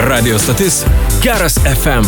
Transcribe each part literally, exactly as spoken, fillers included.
Radio stotis Geras F M.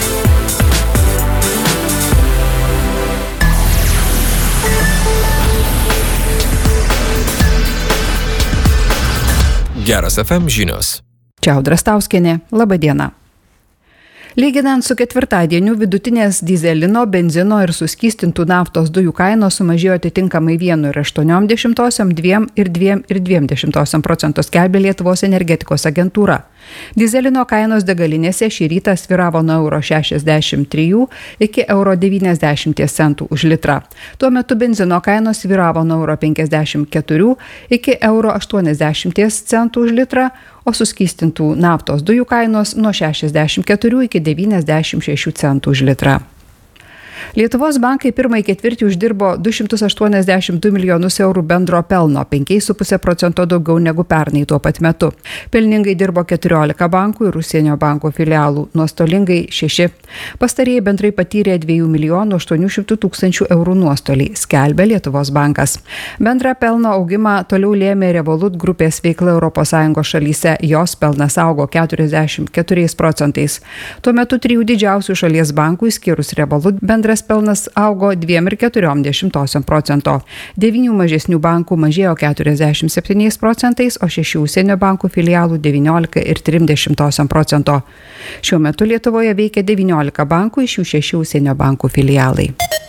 Geras F M žinios. Čia Audra Stauskienė. Labą dieną. Lyginant su ketvirtadieniu, vidutinės dyzelino, benzino ir suskystintų naftos dujų kainos sumažėjo atitinkamai vienu ir aštuoniom dešimtosiom, dviem ir dviem ir dviem dešimtosiom procento skelbė Lietuvos energetikos agentūra. Dyzelino kainos degalinėse šį rytą svyravo nuo euro šešiasdešimt trijų iki euro devyniasdešimt centų už litrą. Tuo metu benzino kainos svyravo nuo euro penkiasdešimt keturių iki euro aštuoniasdešimt centų už litrą, o suskystintų naftos dujų kainos nuo šešiasdešimt keturių iki devyniasdešimt šešių centų už litrą. Lietuvos bankai pirmąjį ketvirtį uždirbo du šimtus aštuoniasdešimt du milijonus eurų bendro pelno, penki su puse procento daugiau negu pernai tuo pat metu. Pelningai dirbo keturiolika bankų ir užsienio bankų filialų, nuostolingai šeši. Pastarieji bendrai patyrė dviejų milijonų aštuonių šimtų tūkstančių eurų nuostolį, skelbė Lietuvos bankas. Bendrą pelno augimą toliau lėmė Revolut grupės veikla Europos Sąjungos šalyse, jos pelnas augo keturiasdešimt keturiais procentais. Tuo metu trijų didžiausių šalies bankų, išskyrus Revolut, bendras pelnas augo dviem ir keturiom dešimtosiom procento. Devynių mažesnių bankų mažėjo keturiasdešimt septyniais procentais, o šešių užsienio bankų filialų devyniolika ir trim dešimtosiom procento. Šiuo metu Lietuvoje veikia devyniolika bankų, iš jų šešių užsienio bankų filialai.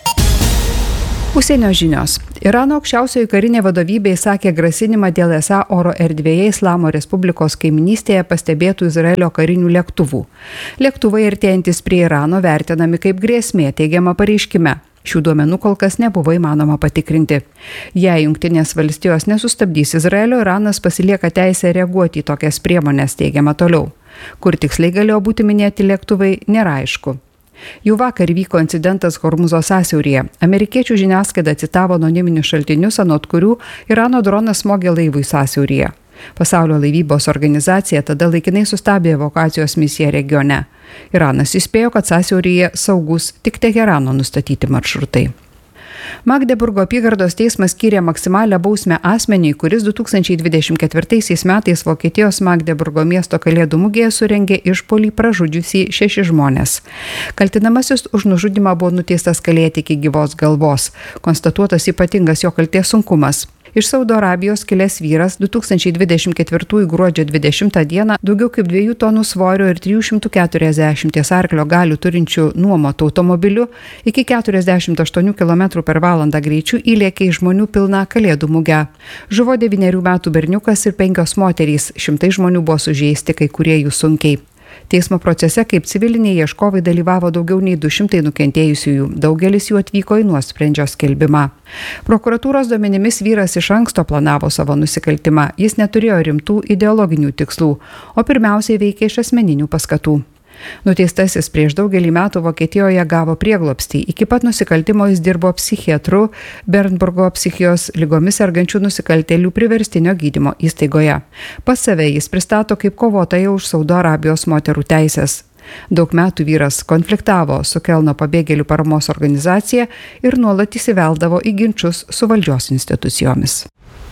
Užsienio žinios. Irano aukščiausioji karinė vadovybė įsakė grasinimą dėl esą oro erdvėje Islamo Respublikos kaiminystėje pastebėtų Izraelio karinių lėktuvų. Lėktuvai artėjantis prie Irano vertinami kaip grėsmė, teigiama pareiškime. Šių duomenų kol kas nebuvo įmanoma patikrinti. Jei Jungtinės valstijos nesustabdys Izraelio, Iranas pasilieka teisę reaguoti į tokias priemonės, teigiama toliau. Kur tiksliai galėjo būti minėti lėktuvai, nėra aišku. Jau vakar vyko incidentas Hormuzo sąsiauryje. Amerikiečių žiniasklaida citavo anoniminius šaltinius, anot kurių Irano dronas smogė laivui sąsiauryje. Pasaulio laivybos organizacija tada laikinai sustabdė evakuacijos misiją regione. Iranas įspėjo, kad sąsiauryje saugus tik Teherano nustatyti maršrutai. Magdeburgo apygardos teismas skyrė maksimalią bausmę asmeniui, kuris du tūkstančiai dvidešimt ketvirtaisiais metais Vokietijos Magdeburgo miesto kalėdų mugėje surengė išpuolį pražudžiusį šeši žmonės. Kaltinamasis už nužudymą buvo nuteistas kalėti iki gyvos galvos. Konstatuotas ypatingas jo kaltės sunkumas. Iš Saudo Arabijos kilęs vyras du tūkstančiai dvidešimt ketvirtųjų gruodžio dvidešimtą dieną daugiau kaip dviejų tonų svorio ir trijų šimtų keturiasdešimt arklio galių turinčių nuomotų automobilių iki keturiasdešimt aštuonių kilometrų per valandą greičiu įlėkė į žmonių pilną kalėdų mugę. Žuvo devynerių metų berniukas ir penkios moterys, šimtai žmonių buvo sužeisti, kai kurie jų sunkiai. Teismo procese kaip civiliniai ieškovai dalyvavo daugiau nei du šimtai nukentėjusiųjų, daugelis jų atvyko į nuosprendžio skelbimą. Prokuratūros duomenimis vyras iš anksto planavo savo nusikaltimą, jis neturėjo rimtų ideologinių tikslų, o pirmiausiai veikė iš asmeninių paskatų. Nuteistasis prieš daugelį metų Vokietijoje gavo prieglobstį. Iki pat nusikaltimo jis dirbo psichiatru Bernburgo psichijos ligomis sergančių nusikaltėlių priverstinio gydymo įstaigoje. Pas save jis pristato kaip kovotoją už Saudo Arabijos moterų teisės. Daug metų vyras konfliktavo su Kelno pabėgėlių paramos organizacija ir nuolat įsiveldavo į ginčus su valdžios institucijomis.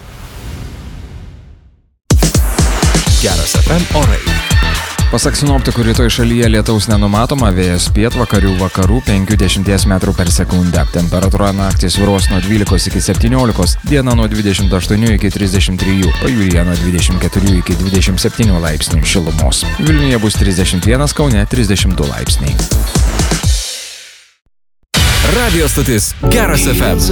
Geras F M orai. Pasak sinoptikų, rytoj šalyje lietaus nenumatoma, vėjas pietvakarių vakarų penki dešimties metrų per sekundę. Temperatūra naktį svyruos nuo dvylikos iki septyniolikos, diena nuo dvidešimt aštuonių iki trisdešimt trijų, pajūryje nuo dvidešimt keturių iki dvidešimt septynių laipsnių šilumos. Vilniuje bus trisdešimt vienas, Kaune trisdešimt du laipsniai. Radio stotis Geras F M.